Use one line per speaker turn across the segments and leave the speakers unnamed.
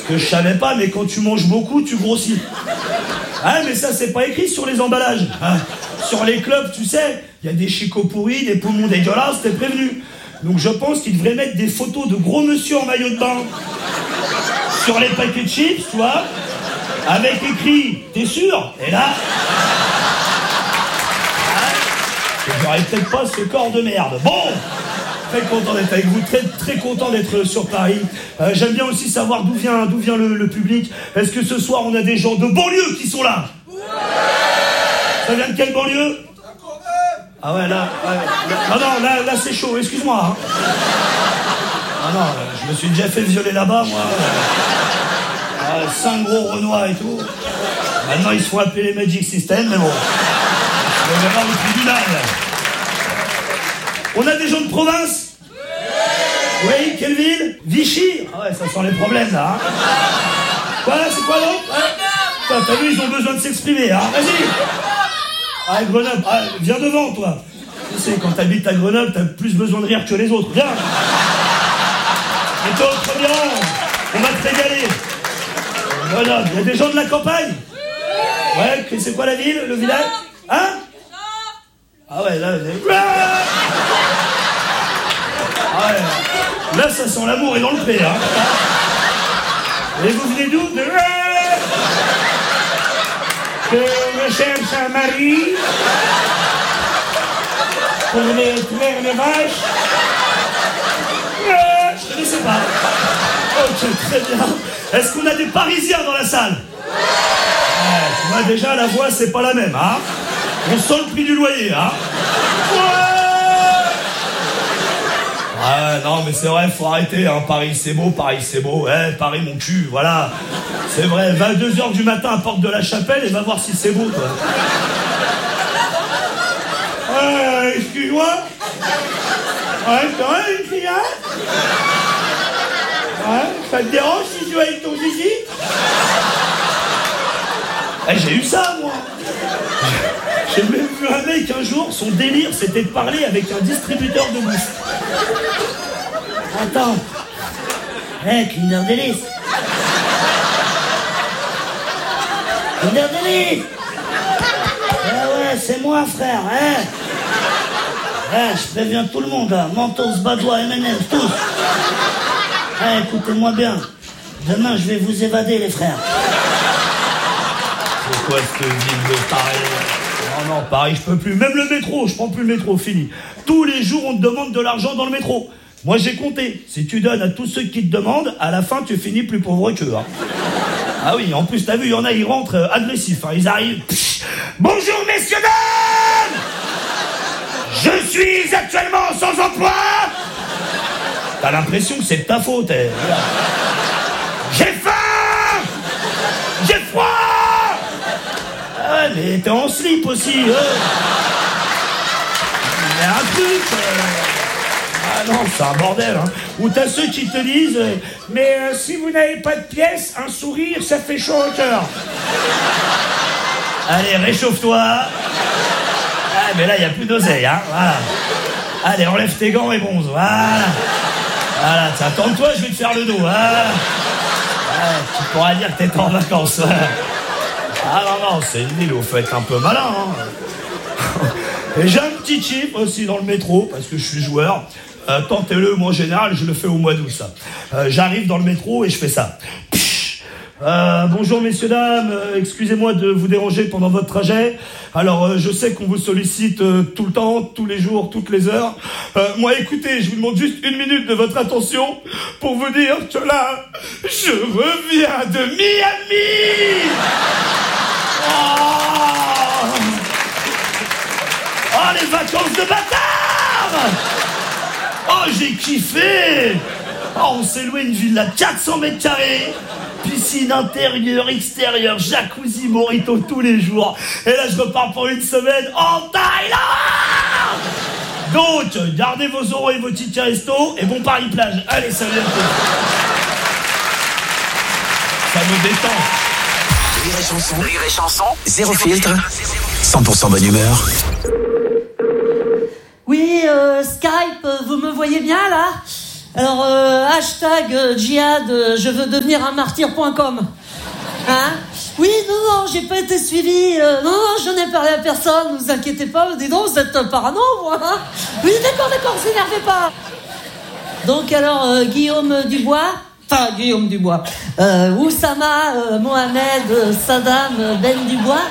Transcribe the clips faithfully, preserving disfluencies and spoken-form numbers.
que je savais pas, mais quand tu manges beaucoup, tu grossis. Ah, mais ça, c'est pas écrit sur les emballages. Hein. Sur les clubs, tu sais, il y a des chicots pourris, des poumons dégueulasses, t'es prévenu. Donc je pense qu'ils devraient mettre des photos de gros monsieur en maillot de bain sur les paquets de chips, tu vois, avec écrit « T'es sûr ?» Et là... Hein, j'aurais peut-être pas ce corps de merde. Bon, très content d'être avec vous, très, très content d'être sur Paris. Euh, j'aime bien aussi savoir d'où vient, d'où vient le, le public. Est-ce que ce soir, on a des gens de banlieue qui sont là? Ça vient de quelle banlieue? Ah ouais, là, ouais, là, non, non, là, là c'est chaud, excuse-moi. Hein. Ah non, je me suis déjà fait violer là-bas, moi. Ah, cinq gros Renois et tout. Maintenant, ils se font appeler les Magic System, mais bon. On verra au tribunal. On a des gens de province? Oui, quelle ville? Vichy? Ah ouais, ça sent les problèmes, là. Hein. Quoi, c'est quoi l'autre? Ouais. T'as vu, ils ont besoin de s'exprimer, hein. Vas-y. Ah, Grenoble, ah, viens devant, toi. Tu sais, quand t'habites à Grenoble, t'as plus besoin de rire que les autres. Viens. Et toi, premier rang, on va te régaler. Grenoble, il y a des gens de la campagne? Ouais, c'est quoi la ville, le village? Hein? Ah ouais, là... Ah ouais, là, ça sent l'amour et dans le pré, hein. Et vous venez d'où? De... Que je cherche un mari pour les traire les vaches. Euh, je ne sais pas. Ok, très bien. Est-ce qu'on a des Parisiens dans la salle? Ouais, tu vois, déjà, la voix, c'est pas la même, hein. On sent le prix du loyer, hein. Ouais, non, mais c'est vrai, faut arrêter, hein. Paris, c'est beau, Paris, c'est beau. Ouais, Paris, mon cul, voilà. C'est vrai, vingt-deux heures du matin à Porte de la Chapelle et va voir si c'est beau, toi. Euh, excuse-moi. Ouais, c'est vrai, une fille, hein? Ouais, ça te dérange si tu vas avec ton zizi? Eh, j'ai eu ça, moi. J'ai même vu un mec un jour, son délire, c'était de parler avec un distributeur de bouffe. Attends. Eh, hey, Kinder Délice. Kinder Délice. Eh ouais, c'est moi, frère, hein. Eh, je préviens tout le monde, là. Mentos, Badois, M and M's, tous. Eh, écoutez-moi bien. Demain, je vais vous évader, les frères. C'est quoi cette ville de Paris? Non, non, Paris, je peux plus. Même le métro, je prends plus le métro, fini. Tous les jours, on te demande de l'argent dans le métro. Moi, j'ai compté. Si tu donnes à tous ceux qui te demandent, à la fin, tu finis plus pauvre qu'eux. Hein. Ah oui, en plus, t'as vu, il y en a, ils rentrent euh, agressifs. Hein. Ils arrivent... Pff, bonjour, messieurs, dames! Je suis actuellement sans emploi! T'as l'impression que c'est de ta faute. Eh. J'ai faim! J'ai froid! Ah, mais t'es en slip aussi. Euh. Il y a un truc. Euh... Ah non, c'est un bordel. Hein. Ou t'as ceux qui te disent euh, mais euh, si vous n'avez pas de pièces, un sourire, ça fait chaud au cœur. Allez, réchauffe-toi. Ah, mais là, il n'y a plus d'oseille. Hein. Voilà. Allez, enlève tes gants et bronze. Voilà. Voilà, attends-toi, je vais te faire le dos. Voilà. Voilà, tu pourras dire que t'es en vacances. Voilà. Ah non, non, c'est une ville où il faut être un peu malin. Hein. Et j'ai un petit chip aussi dans le métro, parce que je suis joueur. Euh, tentez-le, moi en général, je le fais au mois d'août, ça. Euh, j'arrive dans le métro et je fais ça. Euh, bonjour messieurs, dames, euh, excusez-moi de vous déranger pendant votre trajet. Alors, euh, je sais qu'on vous sollicite euh, tout le temps, tous les jours, toutes les heures. Euh, moi, écoutez, je vous demande juste une minute de votre attention pour vous dire que là, je reviens de Miami. Oh, oh les vacances de bâtard. Oh, j'ai kiffé. Oh, on s'est loué une villa de quatre cents mètres carrés. Piscine intérieure, extérieure, jacuzzi, mojito tous les jours. Et là, je repars pour une semaine en Thaïlande. Donc, gardez vos euros et vos tickets resto et bon Paris plage. Allez, salut à tous. Ça me détend.
Rire et chanson, rire et chanson, zéro filtre, cent pour cent bonne humeur.
Oui, euh, Skype, vous me voyez bien là? Alors, euh, hashtag euh, djihad, euh, je veux devenir un martyr point com. Hein? Oui, non, non, j'ai pas été suivi. Euh, non, non, j'en ai parlé à personne. Ne vous inquiétez pas. Dis donc, vous êtes parano, moi. Hein? Oui, d'accord, d'accord, vous énervez pas. Donc, alors, euh, Guillaume Dubois. Enfin, Guillaume Dubois. Euh, Oussama euh, Mohamed euh, Saddam euh, Ben Dubois.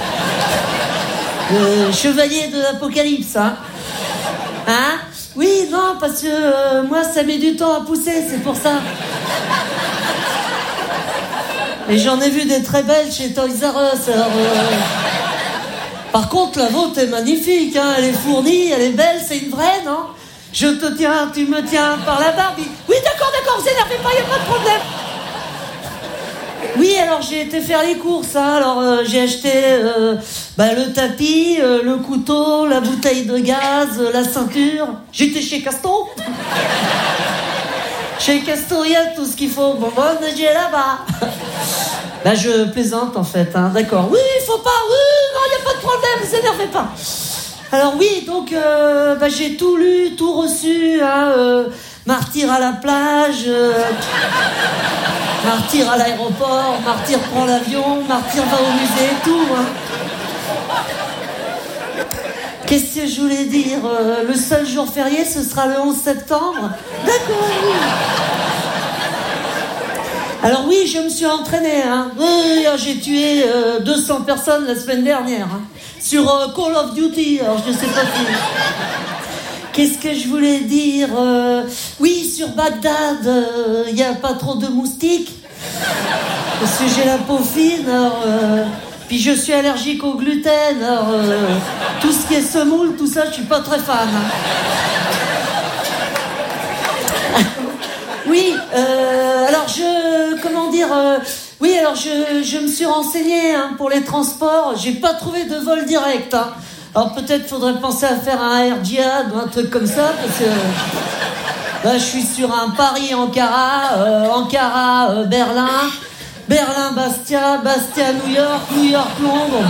Euh, chevalier de l'Apocalypse, hein? Hein? Oui, non, parce que euh, moi, ça met du temps à pousser, c'est pour ça. Et j'en ai vu des très belles chez Toys R Us. Alors, euh... Par contre, la vôtre est magnifique, hein? Elle est fournie, elle est belle, c'est une vraie, non? Je te tiens, tu me tiens par la barbe. Oui, d'accord, d'accord, vous énervez pas, y a pas de problème. Oui, alors j'ai été faire les courses, hein. Alors euh, j'ai acheté euh, bah, le tapis, euh, le couteau, la bouteille de gaz, euh, la ceinture. J'étais chez Caston. Chez Caston, il y a tout ce qu'il faut. Bon, bon, j'ai là-bas. Bah, je plaisante en fait, hein. D'accord. Oui, il faut pas, oui, non, il n'y a pas de problème, vous énervez pas. Alors oui, donc euh, bah, j'ai tout lu, tout reçu, hein, euh, martyr à la plage, euh, martyr à l'aéroport, martyr prend l'avion, martyr va au musée, tout. Hein. Qu'est-ce que je voulais dire euh, le seul jour férié, ce sera le onze septembre. D'accord, oui. Alors oui, je me suis entraîné, hein. Oui, j'ai tué euh, deux cents personnes la semaine dernière, hein, sur euh, Call of Duty, alors je sais pas qui. Qu'est-ce que je voulais dire euh, oui, sur Bagdad, il euh, n'y a pas trop de moustiques, parce que j'ai la peau fine, alors, euh, puis je suis allergique au gluten, alors euh, tout ce qui est semoule, tout ça, je suis pas très fan. Hein. Oui, euh, alors je, comment dire, euh, oui, alors je, je me suis renseignée, hein, pour les transports. J'ai pas trouvé de vol direct, hein. Alors peut-être faudrait penser à faire un Air Jihad ou un truc comme ça, parce que là je suis sur un Paris-Ankara, euh, Ankara-Berlin, Berlin-Bastia, Bastia-New York, New York-Londres.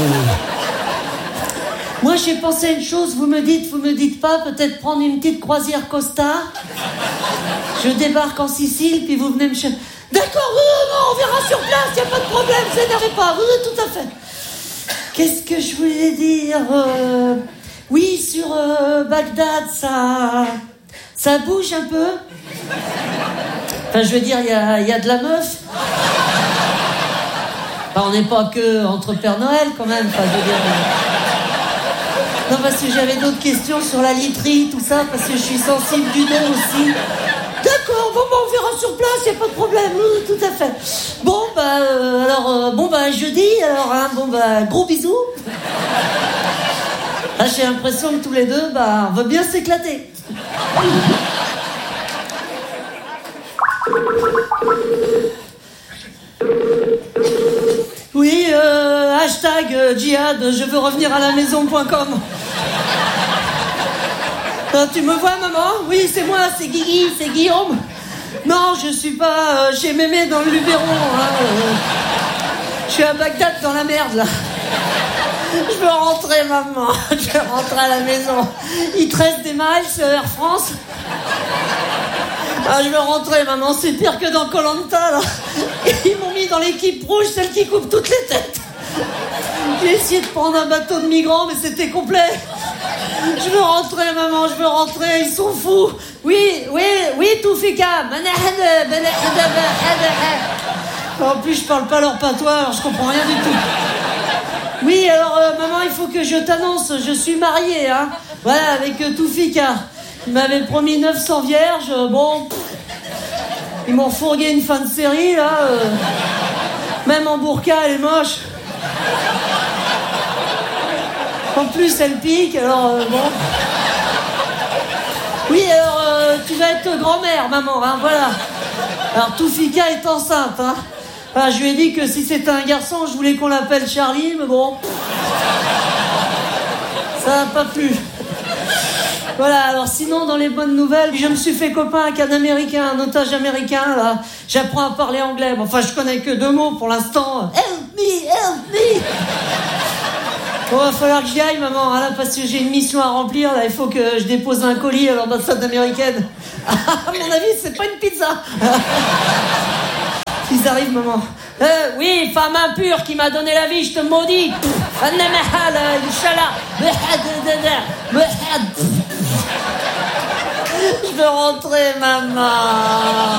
Moi j'ai pensé à une chose, vous me dites, vous me dites pas, peut-être prendre une petite croisière Costa. Je débarque en Sicile, puis vous venez me chercher. D'accord, oui, non, on verra sur place, y a pas de problème, vous énervez pas, oui, tout à fait. Qu'est-ce que je voulais dire euh... Oui, sur euh, Bagdad, ça... ça bouge un peu. Enfin, je veux dire, il y a, y a de la meuf. Enfin, on n'est pas que entre Père Noël, quand même, enfin, je veux dire... Non, parce que j'avais d'autres questions sur la literie, tout ça, parce que je suis sensible du dos aussi. D'accord, bon, bah, on verra sur place, y a pas de problème, oui, tout à fait. Bon, bah, euh, alors, euh, bon, bah, jeudi, alors, hein, bon, bah, gros bisous. Là, j'ai l'impression que tous les deux, bah, on va bien s'éclater. Oui, euh, hashtag euh, djihad, je veux revenir à la maison point com. Euh, tu me vois, maman? Oui, c'est moi, c'est Guigui, c'est Guillaume. Non, je suis pas euh, chez Mémé dans le Luberon. Hein, euh, je suis à Bagdad dans la merde, là. Je veux rentrer, maman. Je veux rentrer à la maison. Il te reste des miles sur Air France? Ah, je veux rentrer, maman. C'est pire que dans Koh-Lanta, là. Ils m'ont mis dans l'équipe rouge, celle qui coupe toutes les têtes. J'ai essayé de prendre un bateau de migrants, mais c'était complet. Je veux rentrer, maman, je veux rentrer, ils sont fous. Oui, oui, oui, Toufika. En plus, je parle pas leur patois, alors je comprends rien du tout. Oui, alors, euh, maman, il faut que je t'annonce, je suis mariée, hein. Voilà, avec euh, Toufika. Il m'avait promis neuf cents vierges, bon... Pff, ils m'ont fourgué une fin de série, là. Euh, même en burqa, elle est moche. En plus, elle pique, alors euh, bon... Oui, alors, euh, tu vas être grand-mère, maman, hein, voilà. Alors, Toufika est enceinte, hein. Enfin, je lui ai dit que si c'était un garçon, je voulais qu'on l'appelle Charlie, mais bon... Ça n'a pas plu. Voilà, alors sinon, dans les bonnes nouvelles, je me suis fait copain avec un Américain, un otage américain, là. J'apprends à parler anglais. Bon, enfin, je connais que deux mots pour l'instant. Help me, help me. Bon, va falloir que j'y aille, maman, hein, là, parce que j'ai une mission à remplir. Là, il faut que je dépose un colis à l'ambassade américaine. À mon avis, c'est pas une pizza. Ils arrivent, maman. Euh, oui, femme impure qui m'a donné la vie, je te maudis. Je veux rentrer, maman.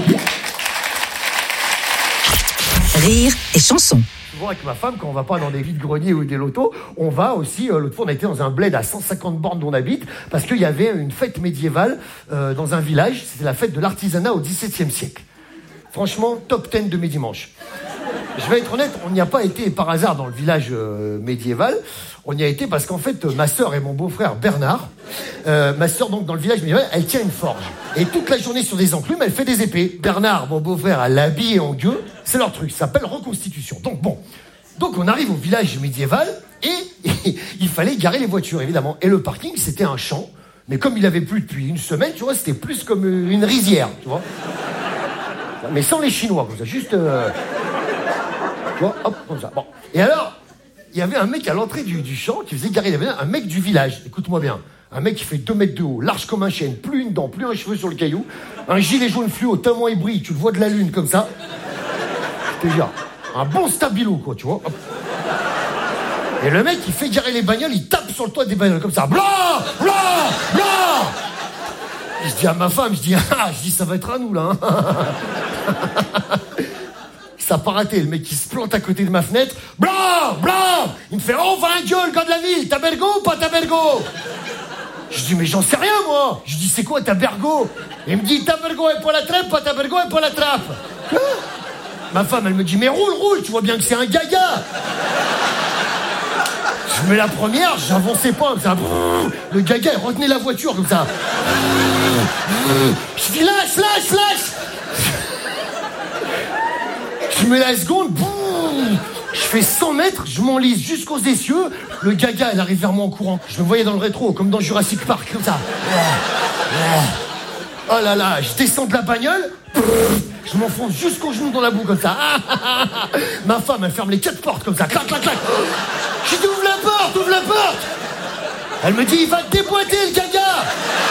Rire et chanson.
Souvent avec ma femme, quand on va pas dans des vides-greniers ou des lotos, on va aussi, euh, l'autre fois on a été dans un bled à cent cinquante bornes d'où on habite, parce qu'il y avait une fête médiévale euh, dans un village, c'était la fête de l'artisanat au dix-septième siècle. Franchement, top dix de mes dimanches. Je vais être honnête, on n'y a pas été par hasard dans le village euh, médiéval, on y a été parce qu'en fait, euh, ma sœur et mon beau-frère Bernard, euh, ma sœur donc dans le village médiéval, elle tient une forge. Et toute la journée sur des enclumes, elle fait des épées. Bernard, mon beau-frère, elle l'habille en gueux, c'est leur truc, ça s'appelle reconstitution. Donc bon, donc on arrive au village médiéval et, et il fallait garer les voitures évidemment. Et le parking, c'était un champ, mais comme il avait plu depuis une semaine, tu vois, c'était plus comme une rizière, tu vois. Mais sans les Chinois, comme ça, juste... Euh... Tu vois, hop, comme ça. Bon. Et alors, il y avait un mec à l'entrée du, du champ qui faisait garer, il y avait un mec du village, écoute-moi bien, un mec qui fait deux mètres de haut, large comme un chêne, plus une dent, plus un cheveu sur le caillou, un gilet jaune fluo, tellement il brille, tu le vois de la lune comme ça. Je te jure, un bon stabilo, quoi, tu vois. Hop. Et le mec, il fait garer les bagnoles, il tape sur le toit des bagnoles comme ça. Blah, blah, blah. Je dis à ma femme, je dis, ah, je dis, ça va être à nous, là. Hein. Ça n'a pas raté, le mec qui se plante à côté de ma fenêtre. Blah, blah. Il me fait, oh, va un gueule, gars de la ville, t'as bergo ou pas t'as bergo? Je dis, mais j'en sais rien, moi. Je dis, c'est quoi ta bergo? Il me dit, ta bergo est pour la trappe, pas ta bergo est pour la trappe. Hein? Ma femme, elle me dit, mais roule, roule, tu vois bien que c'est un gaga. Je mets la première, j'avançais pas comme ça. Le gaga, il retenait la voiture comme ça. Je dis, lâche, lâche, lâche. Je mets la seconde, boum. Je fais cent mètres, je m'enlise jusqu'aux essieux. Le gaga, il arrive vers moi en courant. Je me voyais dans le rétro, comme dans Jurassic Park, comme ça. Oh là là, je descends de la bagnole. Je m'enfonce jusqu'au genou dans la boue, comme ça. Ma femme, elle ferme les quatre portes, comme ça. Clac, clac, clac. Je dis, ouvre la porte, ouvre la porte. Elle me dit, il va te déboîter, le gaga.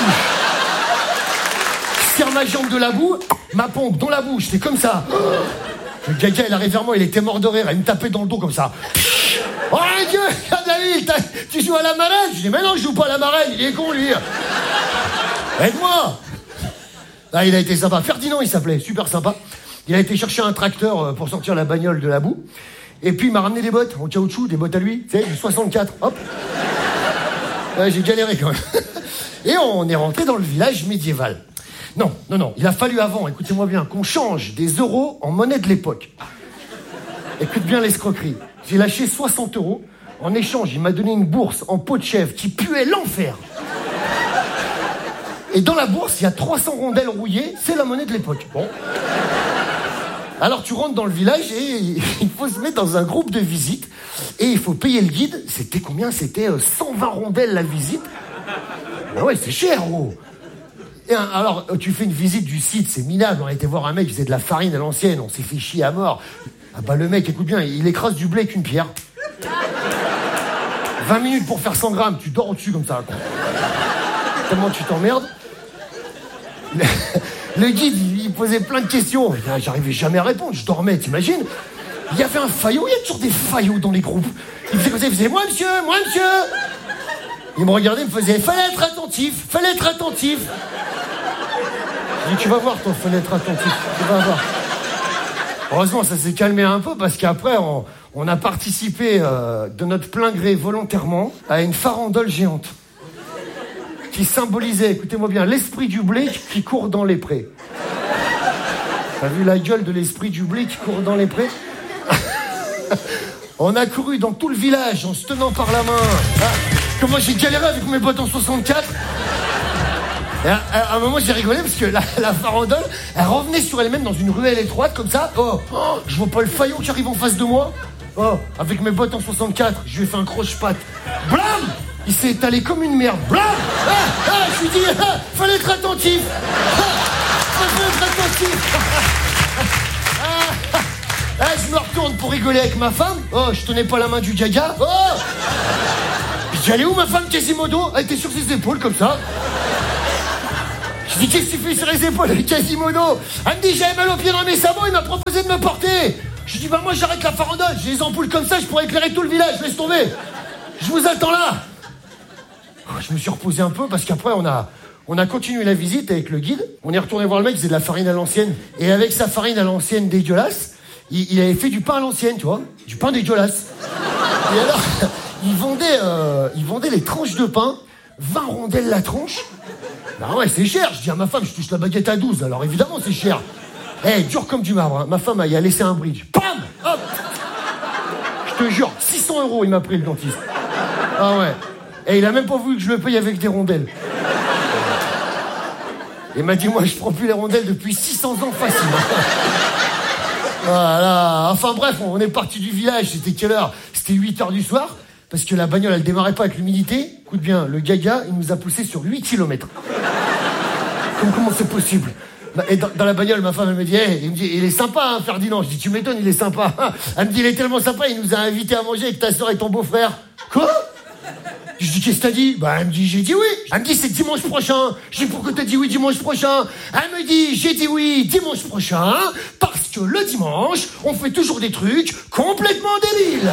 Je serre ma jambe de la boue, ma pompe dans la bouche, c'est comme ça. Le gaga, il arrive vers moi, il était mort de rire, il me tapait dans le dos comme ça. Oh mon Dieu, gars de la ville, tu joues à la marraine? Je dis, mais non, je joue pas à la marraine, il est con, lui. Aide-moi. Ah, il a été sympa. Ferdinand, il s'appelait, super sympa. Il a été chercher un tracteur pour sortir la bagnole de la boue. Et puis, il m'a ramené des bottes en caoutchouc, des bottes à lui, tu sais, du soixante-quatre, hop. Ouais, j'ai galéré quand même. Et on est rentré dans le village médiéval. Non, non, non, il a fallu avant, écoutez-moi bien, qu'on change des euros en monnaie de l'époque. Écoute bien l'escroquerie. J'ai lâché soixante euros. En échange, il m'a donné une bourse en peau de chèvre qui puait l'enfer. Et dans la bourse, il y a trois cents rondelles rouillées, c'est la monnaie de l'époque. Bon. Alors tu rentres dans le village et il faut se mettre dans un groupe de visite et il faut payer le guide. C'était combien? C'était cent vingt rondelles la visite. Ben ouais, c'est cher, gros. Et alors, tu fais une visite du site, c'est minable. On a été voir un mec qui faisait de la farine à l'ancienne, on s'est fait chier à mort. Ah bah le mec, écoute bien, il écrase du blé avec une pierre. vingt minutes pour faire cent grammes, tu dors au-dessus comme ça. Quoi. Tellement tu t'emmerdes. Le, le guide, il posait plein de questions. J'arrivais jamais à répondre, je dormais, t'imagines? Il y avait un faillot, il y a toujours des faillots dans les groupes. Il faisait comme ça, il faisait, moi monsieur, moi monsieur. Il me regardait, il me faisait, fallait être attentif, fallait être attentif. Je dis, tu vas voir, toi, fallait être attentif, tu vas voir. Heureusement, ça s'est calmé un peu parce qu'après, on, on a participé euh, de notre plein gré volontairement à une farandole géante qui symbolisait, écoutez-moi bien, l'esprit du blé qui court dans les prés. T'as vu la gueule de l'esprit du blé qui court dans les prés? On a couru dans tout le village en se tenant par la main. Ah, comment j'ai galéré avec mes bottes en soixante-quatre. Et à, à un moment, j'ai rigolé parce que la, la farandole, elle revenait sur elle-même dans une ruelle étroite comme ça. Oh, oh, je vois pas le faillot qui arrive en face de moi. Oh, avec mes bottes en soixante-quatre, je lui ai fait un croche-patte. Blam! Il s'est étalé comme une merde. Blam! Ah, ah, je lui ai dit, ah, fallait être attentif. Ah, fallait être attentif. Ah, ah, je me retourne. rentre pour rigoler avec ma femme. Oh, je tenais pas la main du gaga. Oh. Je dis, elle est où ma femme Quasimodo? Elle était sur ses épaules comme ça. Je dis, qu'est-ce que tu fais sur les épaules avec Quasimodo? Elle me dit, j'avais mal aux pieds dans mes sabots, il m'a proposé de me porter. Je dis, bah moi j'arrête la farandole, j'ai les ampoules comme ça, je pourrais éclairer tout le village, laisse tomber. Je vous attends là. Je me suis reposé un peu parce qu'après on a, on a continué la visite avec le guide. On est retourné voir le mec, il faisait de la farine à l'ancienne. Et avec sa farine à l'ancienne dégueulasse, il, il avait fait du pain à l'ancienne, tu vois. Du pain dégueulasse. Et alors, il vendait, euh, il vendait les tranches de pain, vingt rondelles la tranche. Bah ouais, c'est cher. Je dis à ma femme, je touche la baguette à douze, alors évidemment c'est cher. Eh, hey, dur comme du marbre, hein. Ma femme, elle a laissé un bridge. Bam! Hop! Je te jure, six cents euros il m'a pris le dentiste. Ah ouais. Et il a même pas voulu que je le paye avec des rondelles. Il m'a dit, moi je prends plus les rondelles depuis six cents ans facile. Voilà. Enfin bref, on est parti du village, c'était quelle heure? C'était huit heures du soir, parce que la bagnole elle démarrait pas avec l'humidité. Écoute bien, le gaga, il nous a poussé sur huit kilomètres. Comment, comment c'est possible? Et dans, dans la bagnole, ma femme, elle me dit, hey, il me dit, il est sympa, hein, Ferdinand. Je dis, tu m'étonnes, il est sympa. Elle me dit, il est tellement sympa, il nous a invités à manger avec ta soeur et ton beau-frère. Quoi? Je dis, qu'est-ce que t'as dit? Bah, elle me dit, j'ai dit oui. Elle me dit, c'est dimanche prochain. Je dis, pourquoi t'as dit oui dimanche prochain? Elle me dit, j'ai dit oui dimanche prochain, parce que le dimanche, on fait toujours des trucs complètement débiles.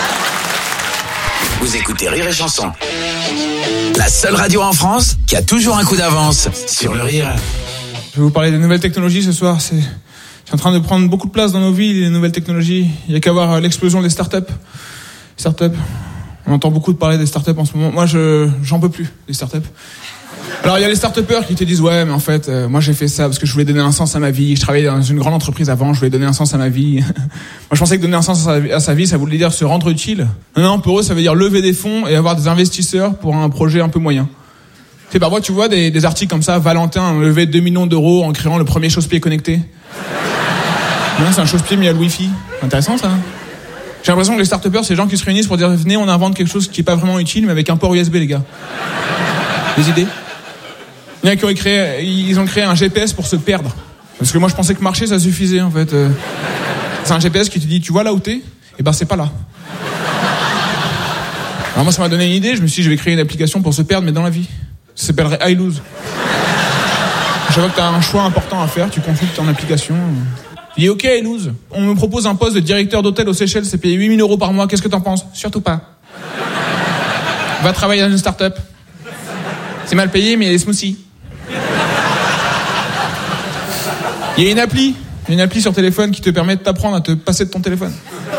Vous écoutez Rire et Chanson. La seule radio en France qui a toujours un coup d'avance sur le rire.
Je vais vous parler des nouvelles technologies ce soir. C'est, c'est en train de prendre beaucoup de place dans nos vies, les nouvelles technologies. Il y a qu'à voir l'explosion des startups. Startups. On entend beaucoup de parler des startups en ce moment. Moi, je, j'en peux plus, des startups. Alors, il y a les startupeurs qui te disent, ouais, mais en fait, euh, moi, j'ai fait ça parce que je voulais donner un sens à ma vie. Je travaillais dans une grande entreprise avant, je voulais donner un sens à ma vie. Moi, je pensais que donner un sens à sa, à sa vie, ça voulait dire se rendre utile. Non, non, pour eux, ça veut dire lever des fonds et avoir des investisseurs pour un projet un peu moyen. Tu sais, parfois, tu vois des, des articles comme ça, Valentin a levé deux millions d'euros en créant le premier chausse-pied connecté. Non, c'est un chausse-pied mis à le Wi-Fi. Intéressant, ça. J'ai l'impression que les start-upers, c'est les gens qui se réunissent pour dire, venez, on invente quelque chose qui est pas vraiment utile, mais avec un port U S B, les gars. Des idées? Il y en a qui ont créé, ils ont créé un G P S pour se perdre. Parce que moi, je pensais que marcher, ça suffisait, en fait. C'est un G P S qui te dit, tu vois là où t'es? Eh ben, c'est pas là. Alors moi, ça m'a donné une idée. Je me suis dit, je vais créer une application pour se perdre, mais dans la vie. Ça s'appellerait I Lose. Chaque fois que t'as un choix important à faire, tu consultes ton application. Il dit, ok, I Lose. On me propose un poste de directeur d'hôtel aux Seychelles, c'est payé huit mille euros par mois. Qu'est-ce que t'en penses? Surtout pas. Va travailler dans une start-up. C'est mal payé, mais il y a des smoothies. Il y a une appli, une appli sur téléphone qui te permet de t'apprendre à te passer de ton téléphone.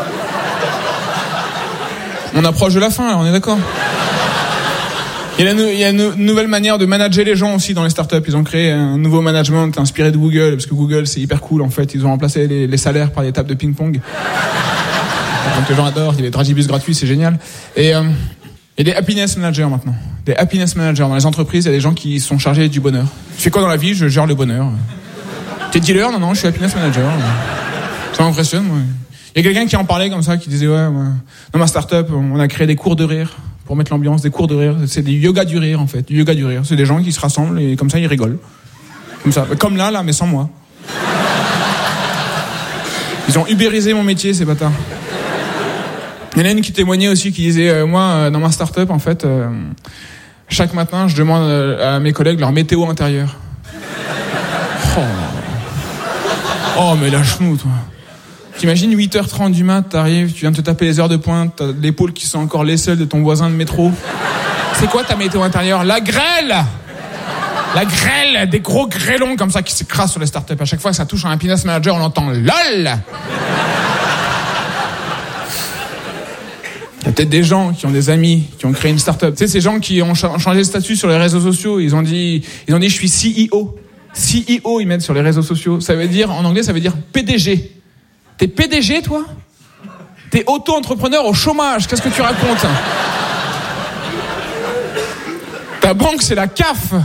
On approche de la fin, là, on est d'accord. Il y a, il y a une nouvelle manière de manager les gens aussi dans les startups. Ils ont créé un nouveau management inspiré de Google, parce que Google, c'est hyper cool, en fait. Ils ont remplacé les, les salaires par des tables de ping-pong. Donc les gens adorent, il y a des dragibus gratuits, c'est génial. Et euh, il y a des happiness managers maintenant. Des happiness managers. Dans les entreprises, il y a des gens qui sont chargés du bonheur. Tu fais quoi dans la vie? Je gère le bonheur. T'es dealer? Non, non, je suis happiness manager. Ça m'impressionne, moi. Il y a quelqu'un qui en parlait comme ça, qui disait, ouais, ouais. Dans ma start-up, on a créé des cours de rire. Pour mettre l'ambiance, des cours de rire. C'est des yoga du rire, en fait. Du yoga du rire. C'est des gens qui se rassemblent et comme ça, ils rigolent. Comme ça. Comme là, là, mais sans moi. Ils ont ubérisé mon métier, ces bâtards. Il y en a une qui témoignait aussi, qui disait, euh, moi, euh, dans ma start-up, en fait, euh, chaque matin, je demande euh, à mes collègues leur météo intérieure. Oh, oh mais lâche-nous, toi. T'imagines, huit heures trente du mat, t'arrives, tu viens de te taper les heures de pointe, t'as l'épaule qui sont encore les seules de ton voisin de métro. C'est quoi ta météo intérieure? La grêle! La grêle! Des gros grêlons comme ça qui s'écrasent sur les startups. À chaque fois que ça touche un happiness manager, on entend LOL! Il y a peut-être des gens qui ont des amis, qui ont créé une startup. Tu sais, ces gens qui ont changé de statut sur les réseaux sociaux, ils ont dit, ils ont dit, je suis C E O. C E O, ils mettent sur les réseaux sociaux. Ça veut dire, en anglais, ça veut dire P D G. T'es P D G, toi? T'es auto-entrepreneur au chômage. Qu'est-ce que tu racontes? Ta banque, c'est la C A F.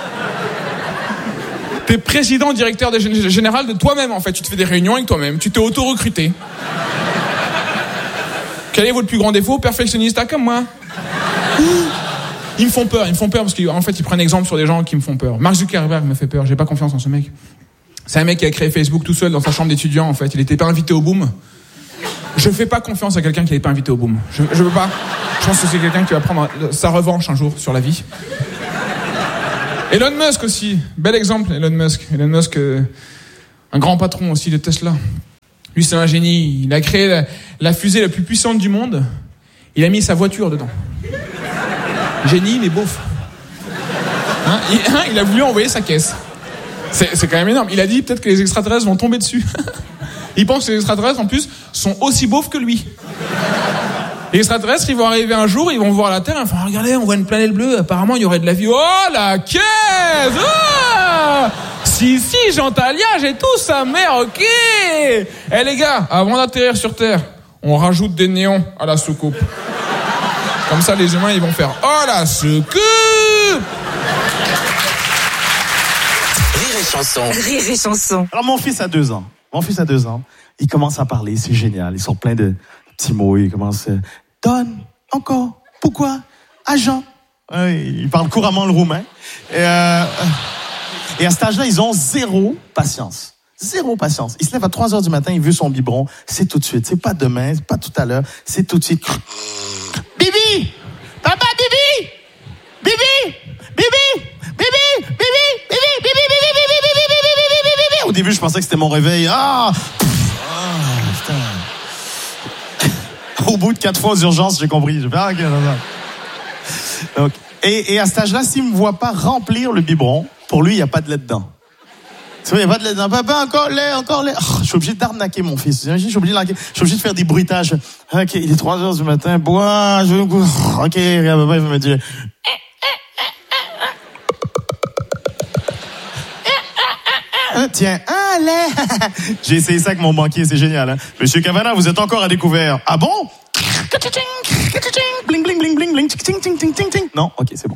T'es président, directeur général de toi-même, en fait. Tu te fais des réunions avec toi-même. Tu t'es auto-recruté. Quel est votre plus grand défaut? Perfectionniste, comme moi. Ils me font peur, ils me font peur parce qu'en fait, ils prennent exemple sur des gens qui me font peur. Mark Zuckerberg me fait peur. J'ai pas confiance en ce mec. C'est un mec qui a créé Facebook tout seul dans sa chambre d'étudiant, en fait. Il était pas invité au boom. Je fais pas confiance à quelqu'un qui n'est pas invité au boom. Je, je veux pas. Je pense que c'est quelqu'un qui va prendre sa revanche un jour sur la vie. Elon Musk aussi. Bel exemple, Elon Musk. Elon Musk, euh, un grand patron aussi de Tesla. Lui, c'est un génie. Il a créé la, la fusée la plus puissante du monde. Il a mis sa voiture dedans. Génie, mais beauf. Hein, il, hein, il a voulu envoyer sa caisse. C'est, c'est quand même énorme. Il a dit peut-être que les extraterrestres vont tomber dessus. Il pense que les extraterrestres, en plus, sont aussi beaufs que lui. Les extraterrestres, ils vont arriver un jour, ils vont voir la Terre, ils vont dire, regardez, on voit une planète bleue, apparemment, il y aurait de la vie. Oh, la caisse! Ah si, si, Jean Talia, j'ai tout sa mère, ok! Eh, hey, les gars, avant d'atterrir sur Terre, on rajoute des néons à la soucoupe. Comme ça, les humains, ils vont faire, oh, la soucoupe!
Rire et chanson.
Rire et chanson.
Alors, mon fils a deux ans. Mon fils a deux ans. Il commence à parler, c'est génial. Ils sont pleins de petits mots. Il commence, euh, donne, encore, pourquoi, agent. Euh, il parle couramment le roumain. Et, euh, et à cet âge-là, ils ont zéro patience. Zéro patience. Il se lève à trois heures du matin, il veut son biberon. C'est tout de suite. C'est pas demain, c'est pas tout à l'heure. C'est tout de suite. Bibi! Papa, Bibi! Bibi! Bibi! Bibi! Bibi! Bibi! Bibi! Bibi! Bibi! Bibi! Au début, je pensais que c'était mon réveil. Ah! Ah, putain. Au bout de quatre fois aux urgences, j'ai compris. J'ai fait, ah, ok, non, non. Donc, et, et à cet âge-là, s'il me voit pas remplir le biberon, pour lui, il n'y a pas de lait dedans. Tu vois, il n'y a pas de lait dedans. Papa, encore lait, encore lait. Oh, je suis obligé d'arnaquer mon fils. Je suis obligé, je suis obligé de faire des bruitages. Ok, il est trois heures du matin. Bois, je veux... Ok, regarde, papa, il va me dire... Ah, tiens, un lait. J'ai essayé ça avec mon banquier, c'est génial. Hein? Monsieur Cavana, vous êtes encore à découvert. Ah bon? Bling, bling, bling, bling, bling. Ting, ting, ting, ting, ting. Non, ok, c'est bon.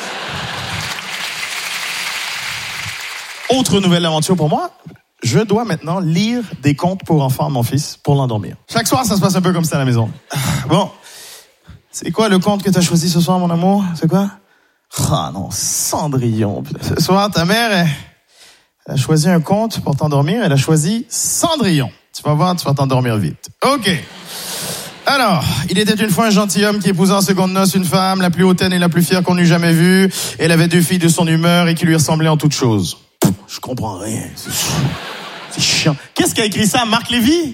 Autre nouvelle aventure pour moi. Je dois maintenant lire des contes pour enfants à mon fils pour l'endormir. Chaque soir, ça se passe un peu comme ça à la maison. Bon. C'est quoi le conte que t'as choisi ce soir, mon amour? C'est quoi? Ah non, Cendrillon. Ce soir, ta mère... Elle... Elle a choisi un conte pour t'endormir. Elle a choisi Cendrillon. Tu vas voir, tu vas t'endormir vite. Ok. Alors, il était une fois un gentilhomme qui épousa en seconde noces une femme, la plus hautaine et la plus fière qu'on eût jamais vue. Elle avait deux filles de son humeur et qui lui ressemblaient en toutes choses. Pff, je comprends rien. C'est, c'est chiant. Qu'est-ce qui a écrit ça, Marc Lévy?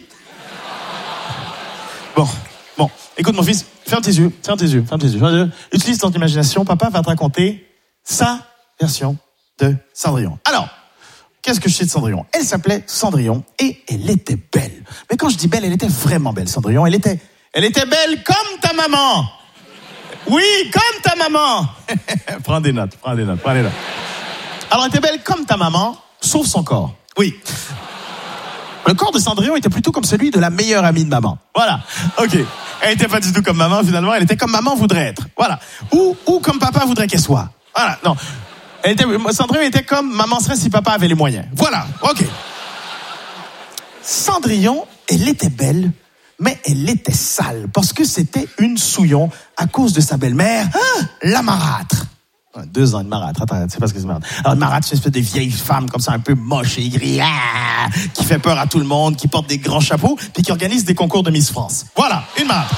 Bon, bon. Écoute, mon fils, ferme tes yeux, ferme tes yeux, ferme tes yeux. Ferme tes yeux. Utilise ton imagination. Papa va te raconter sa version de Cendrillon. Alors, qu'est-ce que je sais de Cendrillon? Elle s'appelait Cendrillon et elle était belle. Mais quand je dis belle, elle était vraiment belle, Cendrillon. Elle était, elle était belle comme ta maman. Oui, comme ta maman. Prends des notes, prends des notes, prends des notes. Alors, elle était belle comme ta maman, sauf son corps. Oui. Le corps de Cendrillon était plutôt comme celui de la meilleure amie de maman. Voilà. Ok. Elle était pas du tout comme maman, finalement. Elle était comme maman voudrait être. Voilà. Ou, ou comme papa voudrait qu'elle soit. Voilà. Non. Elle était, Cendrillon était comme maman serait si papa avait les moyens. Voilà, ok. Cendrillon, elle était belle, mais elle était sale, parce que c'était une souillon à cause de sa belle-mère, ah, la marâtre. Deux ans, une marâtre, attends, tu sais pas ce que c'est marâtre. Alors, une marâtre, c'est une espèce de vieille femme, comme ça, un peu moche et aigrie, ah, qui fait peur à tout le monde, qui porte des grands chapeaux, puis qui organise des concours de Miss France. Voilà, une marâtre.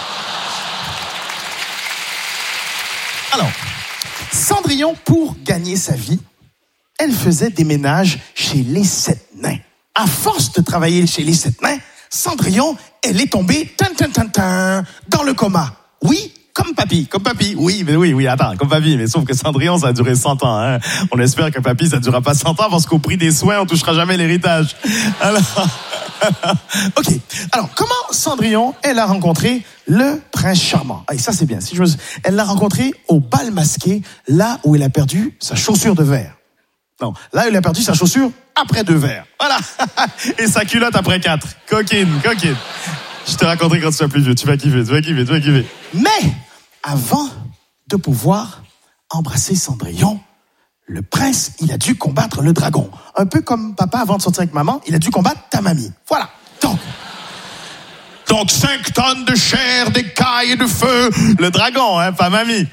Alors... Cendrillon, pour gagner sa vie, elle faisait des ménages chez les sept nains. À force de travailler chez les sept nains, Cendrillon, elle est tombée tin, tin, tin, tin, dans le coma. Oui, comme papy, comme papy. Oui, mais oui, oui, attends, comme papy. Mais sauf que Cendrillon, ça a duré cent ans. Hein. On espère que papy, ça ne durera pas cent ans parce qu'au prix des soins, on touchera jamais l'héritage. Alors, ok. Alors, comment Cendrillon, elle a rencontré le prince charmant? Ah, et ça, c'est bien. Si je me... Elle l'a rencontré au bal masqué, là où elle a perdu sa chaussure de verre. Non, là où elle a perdu sa chaussure après deux verres. Voilà. Et sa culotte après quatre. Coquine, coquine. Je te raconterai quand tu seras plus vieux. Tu vas kiffer, tu vas kiffer, tu vas kiffer. Mais, avant de pouvoir embrasser Cendrillon, le prince, il a dû combattre le dragon. Un peu comme papa, avant de sortir avec maman, il a dû combattre ta mamie. Voilà. Donc, donc donc cinq tonnes de chair, d'écailles et de feu. Le dragon, hein, pas mamie.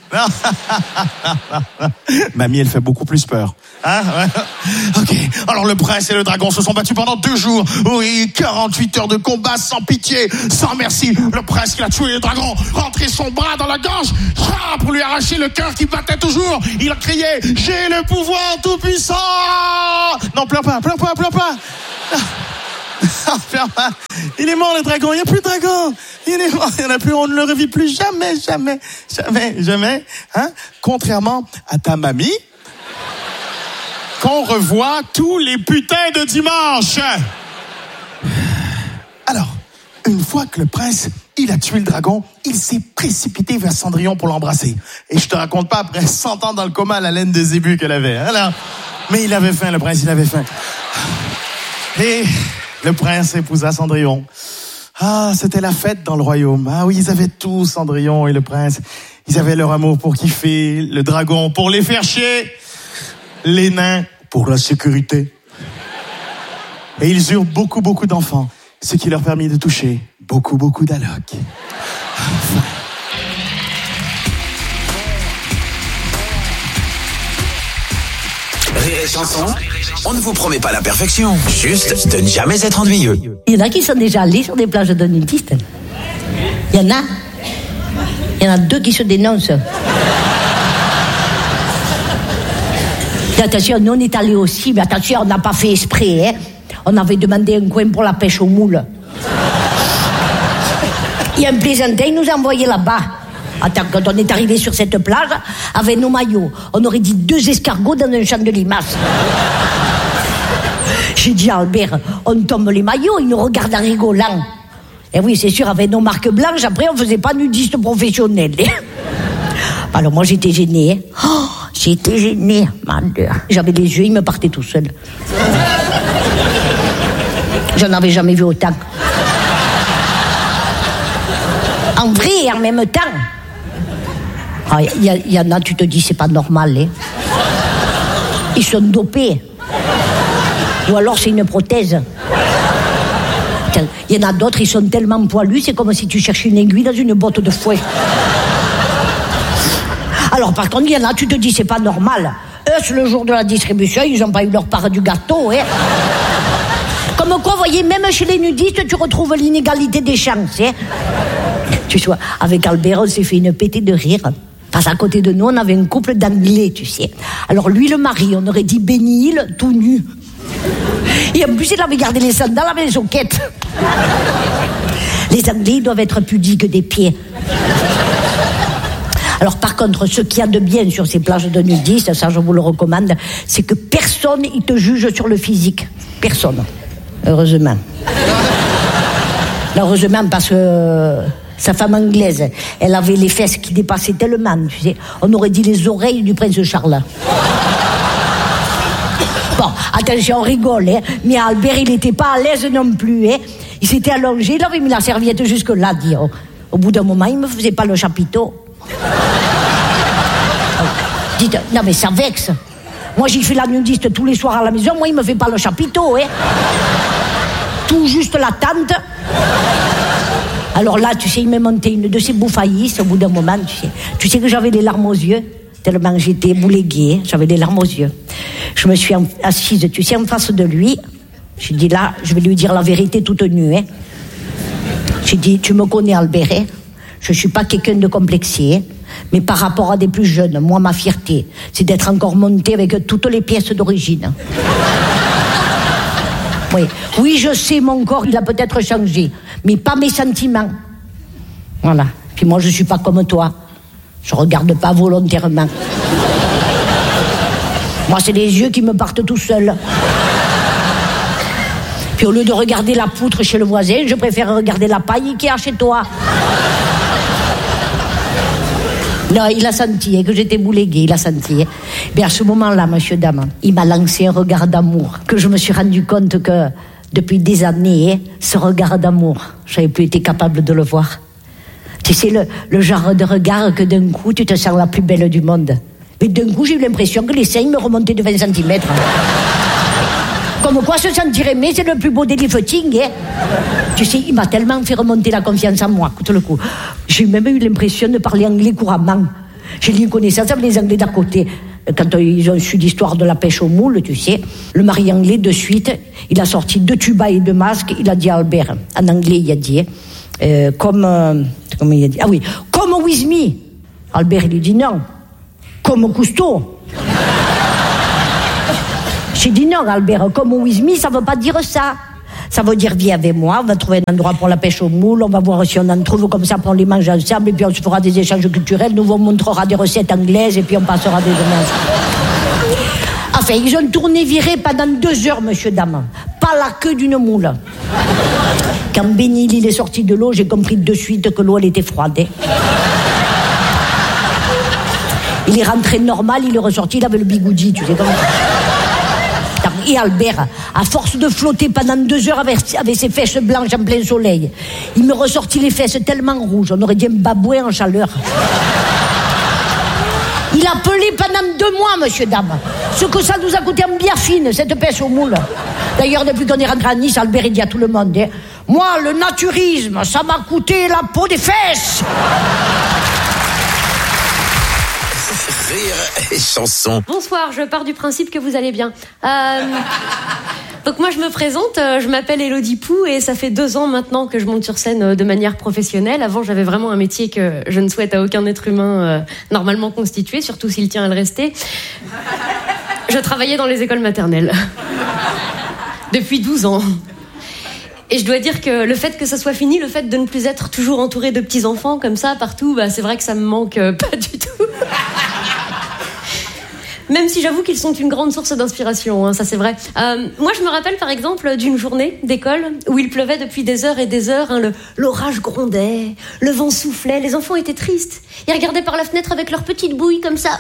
Mamie, elle fait beaucoup plus peur. Hein? Ouais. Ok, alors le prince et le dragon se sont battus pendant deux jours. Oui, quarante-huit heures de combat sans pitié, sans merci. Le prince qui a tué le dragon, rentré son bras dans la gorge, pour lui arracher le cœur qui battait toujours. Il a crié, j'ai le pouvoir tout puissant. Non, pleure pas, pleure pas, pleure pas. Pleure pas. Il est mort le dragon, il n'y a plus de dragon. Il est mort, il n'y en a plus, on ne le revit plus jamais, jamais, jamais, jamais. Hein? Contrairement à ta mamie, qu'on revoit tous les putains de dimanche. Alors, une fois que le prince, il a tué le dragon, il s'est précipité vers Cendrillon pour l'embrasser. Et je te raconte pas, après cent ans dans le coma, la laine de zébu qu'elle avait. Alors, mais il avait faim, le prince, il avait faim. Et le prince épousa Cendrillon. Ah, c'était la fête dans le royaume. Ah oui, ils avaient tout, Cendrillon et le prince. Ils avaient leur amour pour kiffer, le dragon pour les faire chier, les nains pour la sécurité. Et ils eurent beaucoup, beaucoup d'enfants, ce qui leur permit de toucher beaucoup, beaucoup d'allocs.
Rire et chanson, on ne vous promet pas la perfection, juste de ne jamais être ennuyeux.
Il y en a qui sont déjà allés sur des plages de nudistes. Il y en a. Il y en a deux qui se dénoncent. Attention, nous on est allés aussi, mais attention, on n'a pas fait exprès. Hein. On avait demandé un coin pour la pêche aux moules. Il y a un plaisantin, il nous a envoyé là-bas. Attends, quand on est arrivé sur cette plage, avec nos maillots, on aurait dit deux escargots dans un champ de limaces. J'ai dit à Albert, on tombe les maillots, il nous regarde en rigolant. Et oui, c'est sûr, avec nos marques blanches, après, on faisait pas nudiste professionnel. Alors moi, j'étais gênée. Oh, j'étais gênée, malheur. J'avais les yeux, ils me partaient tout seuls. J'en avais jamais vu autant. En vrai et en même temps. Il ah, y, y en a, tu te dis, c'est pas normal. Hein. Ils sont dopés. Ou alors c'est une prothèse. Il y en a d'autres, ils sont tellement poilus, c'est comme si tu cherchais une aiguille dans une botte de fouet. Alors par contre, il y en a, tu te dis, c'est pas normal. Eux, c'est le jour de la distribution, ils n'ont pas eu leur part du gâteau. Hein. Comme quoi, vous voyez, même chez les nudistes, tu retrouves l'inégalité des chances. Hein. Tu vois, avec Albert, on s'est fait une pétée de rire. Parce qu'à côté de nous, on avait un couple d'Anglais, tu sais. Alors lui, le mari, on aurait dit Benny Hill, tout nu. Et en plus, il avait gardé les sandales avec les soquettes. Les Anglais, ils doivent être pudiques des pieds. Alors par contre, ce qu'il y a de bien sur ces plages de nudistes, ça je vous le recommande, c'est que personne ne te juge sur le physique. Personne. Heureusement. Heureusement parce que sa femme anglaise, elle avait les fesses qui dépassaient tellement, tu sais. On aurait dit les oreilles du prince Charles. Bon, attention, on rigole, hein, mais Albert, il n'était pas à l'aise non plus. Hein. Il s'était allongé, il avait mis la serviette jusque-là, dire. Au bout d'un moment, il ne me faisait pas le chapiteau. Dites, non mais ça vexe. Moi, j'y fais la nudiste tous les soirs à la maison, moi, il ne me fait pas le chapiteau. Hein. Tout juste la tente. Alors là, tu sais, il m'a monté une de ces bouffaillisses au bout d'un moment, tu sais. Tu sais que j'avais les larmes aux yeux, tellement j'étais bouléguée, j'avais les larmes aux yeux. Je me suis assise, tu sais, en face de lui. J'ai dit là, je vais lui dire la vérité toute nue. Hein. J'ai dit, tu me connais Albert, hein. Je ne suis pas quelqu'un de complexé, hein. Mais par rapport à des plus jeunes, moi, ma fierté, c'est d'être encore montée avec toutes les pièces d'origine. Oui. Oui, je sais, mon corps, il a peut-être changé, mais pas mes sentiments. Voilà. Puis moi, je ne suis pas comme toi. Je ne regarde pas volontairement. Moi, c'est les yeux qui me partent tout seuls. Puis au lieu de regarder la poutre chez le voisin, je préfère regarder la paille qui est chez toi. Non, il a senti hein, que j'étais bouléguée, il a senti. Hein. Mais à ce moment-là, monsieur, dame, il m'a lancé un regard d'amour, que je me suis rendu compte que depuis des années, hein, ce regard d'amour, j'avais plus été capable de le voir. Tu sais, le, le genre de regard que d'un coup, tu te sens la plus belle du monde. Mais d'un coup, j'ai eu l'impression que les seins me remontaient de vingt centimètres.
Comme quoi se sentir aimé, c'est le plus beau des lifting, hein. Tu sais, il m'a tellement fait remonter la confiance en moi, écoute le coup. J'ai même eu l'impression de parler anglais couramment. J'ai lié une connaissance avec les Anglais d'à côté. Quand ils ont su l'histoire de la pêche au moule, tu sais, le mari anglais, de suite, il a sorti deux tubas et deux masques, il a dit à Albert, en anglais, il a dit, euh, comme, euh, comment il a dit, ah oui, comme with me. Albert, il lui dit non, comme Cousteau. J'ai dit non, Albert, comme with me, ça veut pas dire ça. Ça veut dire viens avec moi, on va trouver un endroit pour la pêche au moule, on va voir si on en trouve comme ça, on les mange ensemble, et puis on se fera des échanges culturels, nous on montrera des recettes anglaises, et puis on passera des demandes. Enfin, ils ont tourné viré pendant deux heures, monsieur, dame. Pas la queue d'une moule. Quand Bénil, il est sorti de l'eau, j'ai compris de suite que l'eau, elle était froide. Il est rentré normal, il est ressorti, il avait le bigoudi, tu sais comment. Et Albert, à force de flotter pendant deux heures avec, avec ses fesses blanches en plein soleil, il me ressortit les fesses tellement rouges, on aurait dit un babouin en chaleur. Il a pelé pendant deux mois, monsieur, dame. Ce que ça nous a coûté en bière fine, cette pêche au moule. D'ailleurs, depuis qu'on est rentré à Nice, Albert, il dit à tout le monde, hein, moi, le naturisme, ça m'a coûté la peau des fesses.
Rire et chanson.
Bonsoir, je pars du principe que vous allez bien. Euh, donc moi je me présente, je m'appelle Élodie Pou et ça fait deux ans maintenant que je monte sur scène de manière professionnelle. Avant j'avais vraiment un métier que je ne souhaite à aucun être humain euh, normalement constitué, surtout s'il tient à le rester. Je travaillais dans les écoles maternelles. Depuis douze ans. Et je dois dire que le fait que ça soit fini, le fait de ne plus être toujours entouré de petits-enfants comme ça partout, bah, c'est vrai que ça me manque euh, pas du tout. Même si j'avoue qu'ils sont une grande source d'inspiration, hein, ça c'est vrai. Euh, moi je me rappelle par exemple d'une journée d'école où il pleuvait depuis des heures et des heures, hein, le, l'orage grondait, le vent soufflait, les enfants étaient tristes. Ils regardaient par la fenêtre avec leurs petites bouilles comme ça.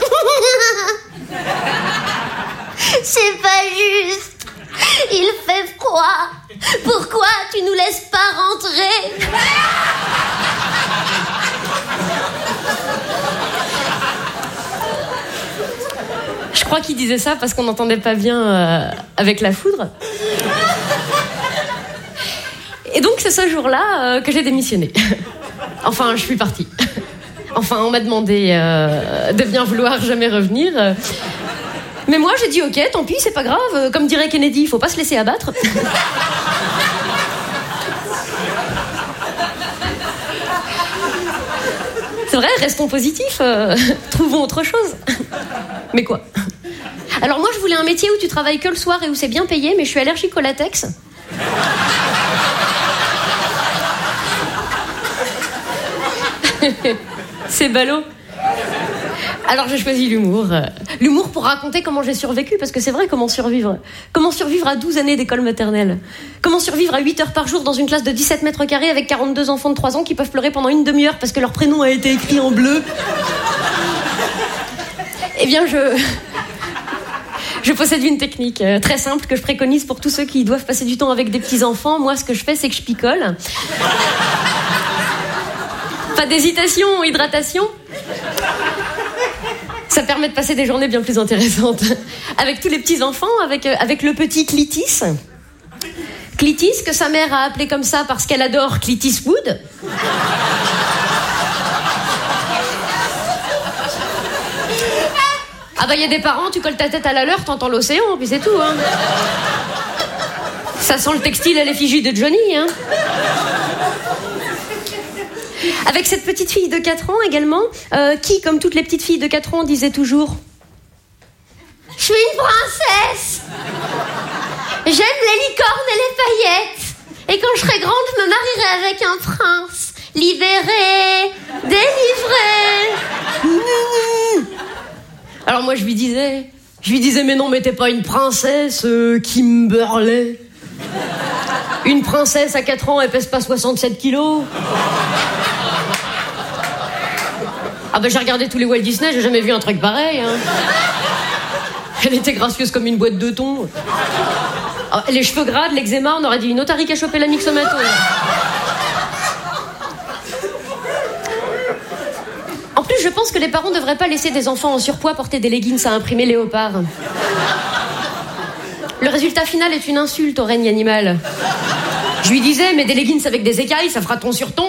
C'est pas juste. Il fait froid. Pourquoi tu nous laisses pas rentrer ?
Je crois qu'il disait ça parce qu'on n'entendait pas bien euh, avec la foudre. Et donc c'est ce jour-là euh, que j'ai démissionné. Enfin, je suis partie. Enfin, on m'a demandé euh, de bien vouloir jamais revenir. Mais moi, j'ai dit ok, tant pis, c'est pas grave. Comme dirait Kennedy, il faut pas se laisser abattre. C'est vrai, restons positifs. Euh, trouvons autre chose. Mais quoi ? Alors moi, je voulais un métier où tu travailles que le soir et où c'est bien payé, mais je suis allergique au latex. C'est ballot. Alors j'ai choisi l'humour. L'humour pour raconter comment j'ai survécu, parce que c'est vrai, comment survivre. Comment survivre à douze années d'école maternelle. Comment survivre à huit heures par jour dans une classe de dix-sept mètres carrés avec quarante-deux enfants de trois ans qui peuvent pleurer pendant une demi-heure parce que leur prénom a été écrit en bleu. Eh bien, je... Je possède une technique euh, très simple que je préconise pour tous ceux qui doivent passer du temps avec des petits-enfants. Moi, ce que je fais, c'est que je picole. Pas d'hésitation, hydratation. Ça permet de passer des journées bien plus intéressantes. Avec tous les petits-enfants, avec, euh, avec le petit Clitis. Clitis, que sa mère a appelé comme ça parce qu'elle adore Clitis Wood. Ah bah il y a des parents, tu colles ta tête à la leur, t'entends l'océan, puis c'est tout, hein. Ça sent le textile à l'effigie de Johnny, hein. Avec cette petite fille de quatre ans également, euh, qui, comme toutes les petites filles de quatre ans, disait toujours « Je suis une princesse. J'aime les licornes et les paillettes. Et quand je serai grande, je me marierai avec un prince. Libéré, délivré. » Alors moi je lui disais, je lui disais mais non mais t'es pas une princesse, euh, Kimberley. Une princesse à quatre ans, elle pèse pas soixante-sept kilos. Ah bah j'ai regardé tous les Walt Disney, j'ai jamais vu un truc pareil. Hein. Elle était gracieuse comme une boîte de thon. Ah, les cheveux gras, de l'eczéma, on aurait dit une otarie qui a chopé la myxomato. En plus, je pense que les parents devraient pas laisser des enfants en surpoids porter des leggings à imprimer léopard. Le résultat final est une insulte au règne animal. Je lui disais, mais des leggings avec des écailles, ça fera ton sur ton.